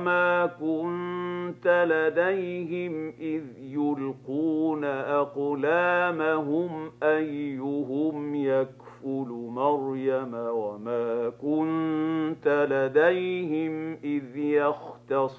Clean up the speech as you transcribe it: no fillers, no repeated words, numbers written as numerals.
وما كنت لديهم إذ يلقون أقلامهم أيهم يكفل مريم وما كنت لديهم إذ يختصمون